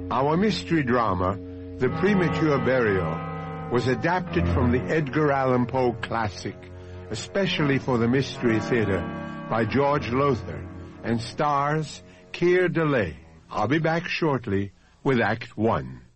Our mystery drama, The Premature Burial, was adapted from the Edgar Allan Poe classic, especially for the Mystery Theater, by George Lothar, and stars Keir Dullea. I'll be back shortly with Act One.